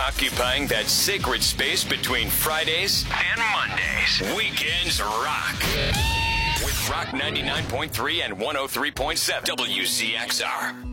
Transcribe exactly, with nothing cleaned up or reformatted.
Occupying that sacred space between Fridays and Mondays. Weekends rock. With Rock ninety-nine point three and one oh three point seven W C X R.